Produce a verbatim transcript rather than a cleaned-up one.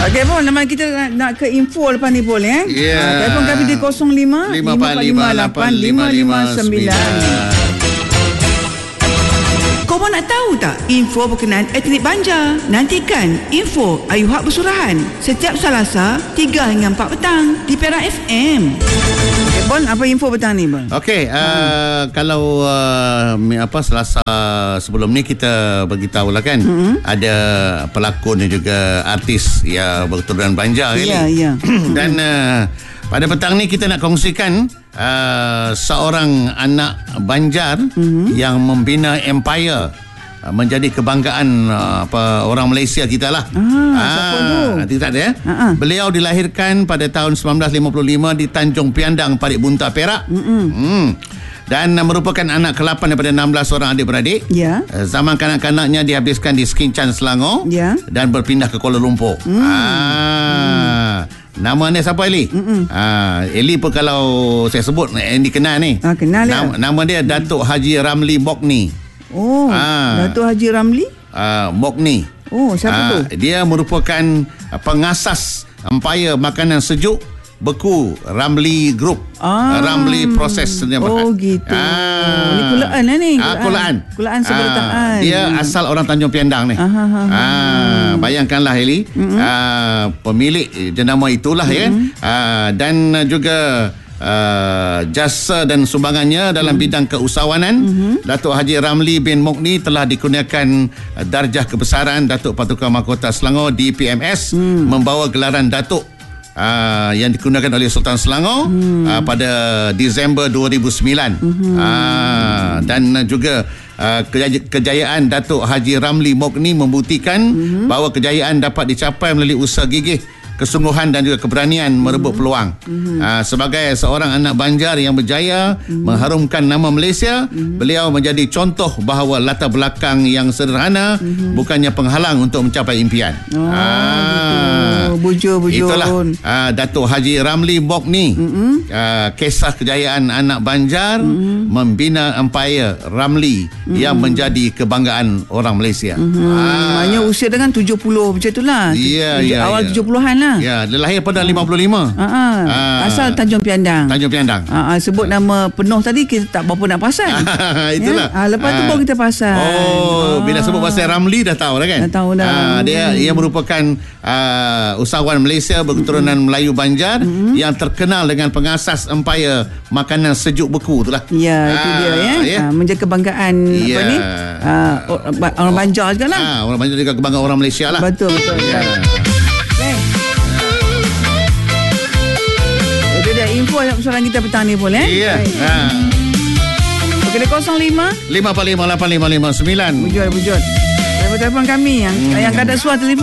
Okey Pol, nama kita nak, nak ke info lepas ni Pol eh. Ya. Yeah. Uh, telefon kami di kosong lima lima empat lima lapan lima lima sembilan. Kau mau nak tahu tak info berkenaan etnik Banjar? Nantikan info Ayuhak Bersurahan setiap Selasa tiga hingga empat petang di Perak F M. Okay, Bon, apa info petang ni, Bon? Okey, uh, hmm. kalau uh, apa Selasa sebelum ni kita beritahu lah kan, hmm. ada pelakon dan juga artis yang berketurunan Banjar. Ya, ya. Dan uh, pada petang ni kita nak kongsikan uh, seorang anak Banjar mm-hmm. yang membina empire uh, menjadi kebanggaan uh, apa orang Malaysia kita lah. Ah, siapa tu? Nanti tak ada ya. Uh-uh. Beliau dilahirkan pada tahun sembilan belas lima puluh lima di Tanjung Piandang, Parit Bunta, Perak. Mm-hmm. Hmm. Dan uh, merupakan anak ke lapan daripada enam belas orang adik-beradik. Ya. Uh, zaman kanak-kanaknya dihabiskan di Skincan, Selangor. Ya. Dan berpindah ke Kuala Lumpur. Mm. Ah. Nama dia siapa, Eli? Ah, Eli pun kalau saya sebut yang dikenal ni. Ah, kenal ya. Nama, nama dia Datuk Haji Ramli Mokni. Oh, ah. Datuk Haji Ramli? Ah, Mokni. Oh, siapa ah, tu? Dia merupakan pengasas empayar makanan sejuk beku Ramli Group. Ah. Ramli Proses. Oh, gitu. Ah. Ni kulaan lah ni. Ah, kulaan. Kulaan seberataan. Ah, dia hmm. asal orang Tanjung Piandang ni. Aha, aha, ah, bayangkanlah, Eli. Mm-hmm. Ah, pemilik jenama itulah mm-hmm. ya. Ah, dan juga Uh, jasa dan sumbangannya dalam mm-hmm. bidang keusahawanan. Mm-hmm. Datuk Haji Ramli bin Mokni telah dikurniakan uh, darjah kebesaran Datuk Paduka Mahkota Selangor D P M S, mm. membawa gelaran Datuk uh, yang dikurniakan oleh Sultan Selangor mm. uh, pada Disember dua ribu sembilan. Mm-hmm. uh, dan uh, juga uh, kejayaan Datuk Haji Ramli Mokni membuktikan mm-hmm. bahawa kejayaan dapat dicapai melalui usaha gigih, kesungguhan dan juga keberanian merebut peluang. Mm-hmm. Uh, sebagai seorang anak Banjar yang berjaya mm-hmm. mengharumkan nama Malaysia, mm-hmm. beliau menjadi contoh bahawa latar belakang yang sederhana mm-hmm. bukannya penghalang untuk mencapai impian. Oh, uh, bujur-bujur. Itulah uh, Datuk Haji Ramli Mokni. Mm-hmm. Uh, kisah kejayaan anak Banjar mm-hmm. membina empayar Ramli mm-hmm. yang menjadi kebanggaan orang Malaysia. Mm-hmm. Uh, Maknanya usia dengan tujuh puluh macam itulah. Ya, ya, awal ya. tujuh puluhan lah. Ya, dia lahir pada lima puluh lima. Ha ah. Ah. Asal Tanjung Piandang. Tanjung Piandang. Ha ah. Sebut nama penuh tadi kita tak berapa nak pasal. Itulah. Ya? Ah, lepas tu baru kita pasal. Oh, ah. bila sebut pasal Ramli dah tahu dah kan? Dah tahu dah. Ah, dia ia merupakan uh, usahawan Malaysia berketurunan mm-hmm. Melayu Banjar mm-hmm. yang terkenal dengan pengasas empayar makanan sejuk beku itulah. Ya, ah, itu dia ya. ya. Ah, menjadi kebanggaan ya. apa ni? Ah, orang Banjar juga lah. Ah, orang Banjar juga kebanggaan orang Malaysia lah. Betul, betul. Ya. Info soalan kita petang ni pun eh. Ya. Ha. Okey, kosong lima lima empat lima lapan lima lima sembilan. Bujur bujur. Telefon kami yang hmm. yang kada suara telefon.